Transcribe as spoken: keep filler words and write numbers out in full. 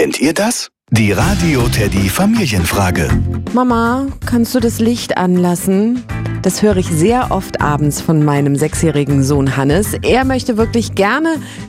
Kennt ihr das? Die Radio Teddy Familienfrage. Mama, kannst du das Licht anlassen? Das höre ich sehr oft abends von meinem sechsjährigen Sohn Hannes. Er möchte wirklich gerne